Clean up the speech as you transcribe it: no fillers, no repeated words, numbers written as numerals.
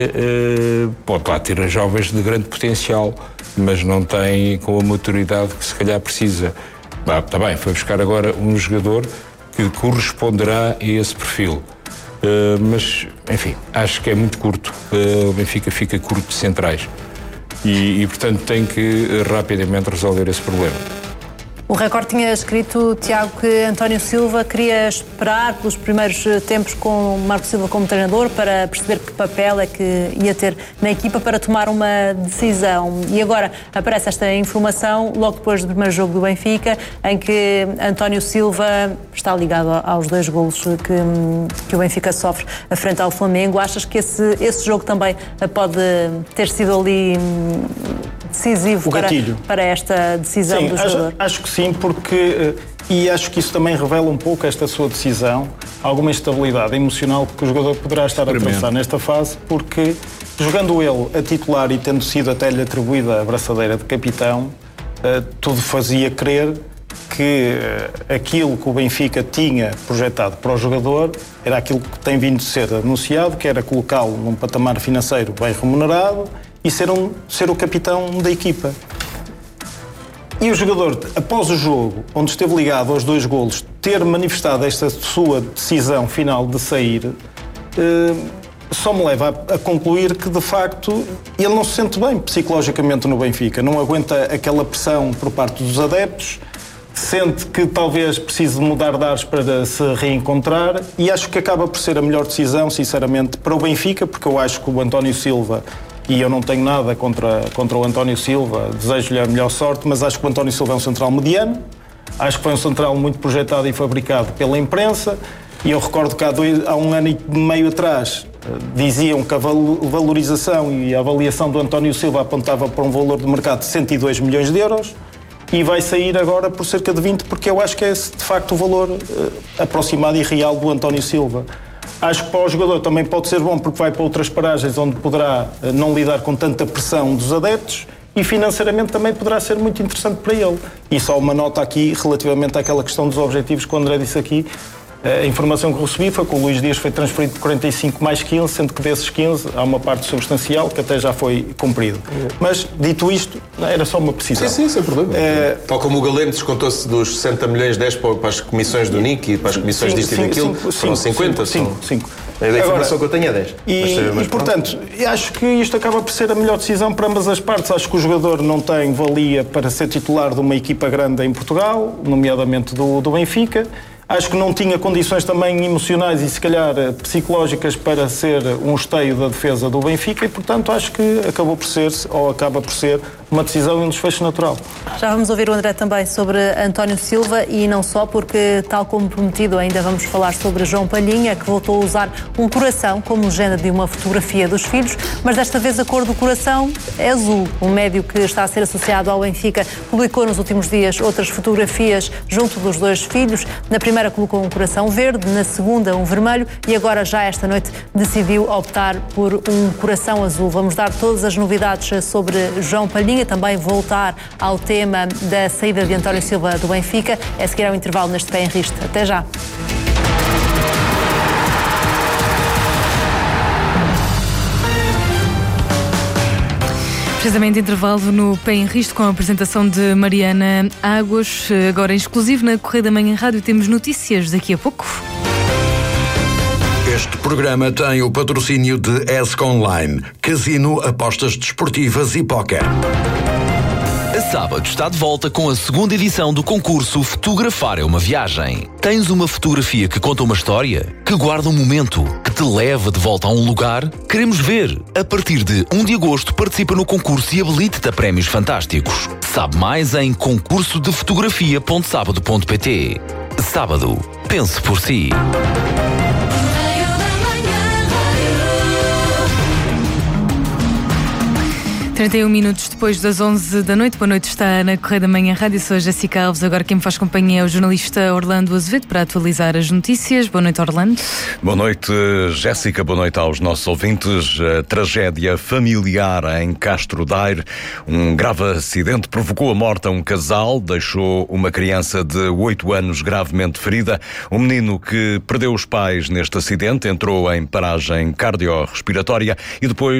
pode lá ter jovens de grande potencial, mas não tem com a maturidade que se calhar precisa. Está bem, foi buscar agora um jogador que corresponderá a esse perfil. Mas, enfim, acho que é muito curto. O Benfica fica curto de centrais. E, portanto, tem que rapidamente resolver esse problema. O Record tinha escrito, Tiago, que António Silva queria esperar pelos primeiros tempos com Marco Silva como treinador para perceber que papel é que ia ter na equipa para tomar uma decisão. E agora aparece esta informação logo depois do primeiro jogo do Benfica, em que António Silva está ligado aos 2 golos que o Benfica sofre à frente ao Flamengo. Achas que esse jogo também pode ter sido ali decisivo para esta decisão do jogador? Acho que sim, porque e acho que isso também revela um pouco esta sua decisão, alguma instabilidade emocional que o jogador poderá estar a atravessar nesta fase, porque jogando ele a titular e tendo sido até lhe atribuída a braçadeira de capitão, tudo fazia crer que aquilo que o Benfica tinha projetado para o jogador era aquilo que tem vindo a ser anunciado, que era colocá-lo num patamar financeiro bem remunerado e ser o capitão da equipa. E o jogador, após o jogo, onde esteve ligado aos 2 golos, ter manifestado esta sua decisão final de sair, só me leva a concluir que, de facto, ele não se sente bem psicologicamente no Benfica. Não aguenta aquela pressão por parte dos adeptos, sente que talvez precise mudar de ares para se reencontrar e acho que acaba por ser a melhor decisão, sinceramente, para o Benfica, porque eu acho que o António Silva, e eu não tenho nada contra o António Silva, desejo-lhe a melhor sorte, mas acho que o António Silva é um central mediano, acho que foi um central muito projetado e fabricado pela imprensa, e eu recordo que há 1 ano e meio atrás diziam que a valorização e a avaliação do António Silva apontava para um valor de mercado de 102 milhões de euros, e vai sair agora por cerca de 20, porque eu acho que é esse, de facto, o valor aproximado e real do António Silva. Acho que para o jogador também pode ser bom, porque vai para outras paragens onde poderá não lidar com tanta pressão dos adeptos e financeiramente também poderá ser muito interessante para ele. E só uma nota aqui relativamente àquela questão dos objetivos que o André disse aqui. A informação que recebi foi que o Luís Dias foi transferido por 45 mais 15, sendo que desses 15 há uma parte substancial que até já foi cumprida. Mas, dito isto, era só uma precisão. Sim, sem problema. Tal como o Galeno descontou-se dos 60 milhões 10 para as comissões do NIC e para as comissões disto e daquilo, foram 50? 5. A informação que eu tenho é 10. E portanto, acho que isto acaba por ser a melhor decisão para ambas as partes. Acho que o jogador não tem valia para ser titular de uma equipa grande em Portugal, nomeadamente do Benfica. Acho que não tinha condições também emocionais e, se calhar, psicológicas para ser um esteio da defesa do Benfica e, portanto, acho que acaba por ser uma decisão e um desfecho natural. Já vamos ouvir o André também sobre António Silva e não só, porque, tal como prometido, ainda vamos falar sobre João Palhinha, que voltou a usar um coração como legenda de uma fotografia dos filhos, mas desta vez a cor do coração é azul. Um médio que está a ser associado ao Benfica publicou nos últimos dias outras fotografias junto dos 2 filhos. Na primeira colocou um coração verde, na segunda um vermelho e agora já esta noite decidiu optar por um coração azul. Vamos dar todas as novidades sobre João Palhinha, também voltar ao tema da saída de António Silva do Benfica. É seguir ao intervalo neste Pé em Risto. Até já. Precisamente intervalo no Pé em Risto com a apresentação de Mariana Águas. Agora em exclusivo na Correio da Manhã Rádio temos notícias daqui a pouco. Este programa tem o patrocínio de ESC Online, casino, apostas desportivas e póquer. A Sábado está de volta com a segunda edição do concurso Fotografar é uma Viagem. Tens uma fotografia que conta uma história? Que guarda um momento? Que te leva de volta a um lugar? Queremos ver! A partir de 1 de agosto participa no concurso e habilite-te a prémios fantásticos. Sabe mais em concursodefotografia.sábado.pt. Sábado. Pense por si. 31 minutos depois das 11 da noite. Boa noite, está na Correia da Manhã Rádio. Sou a Jéssica Alves. Agora quem me faz companhia é o jornalista Orlando Azevedo para atualizar as notícias. Boa noite, Orlando. Boa noite, Jéssica. Boa noite aos nossos ouvintes. A tragédia familiar em Castro Daire. Um grave acidente provocou a morte a um casal, deixou uma criança de 8 anos gravemente ferida. Um menino que perdeu os pais neste acidente entrou em paragem cardiorrespiratória e depois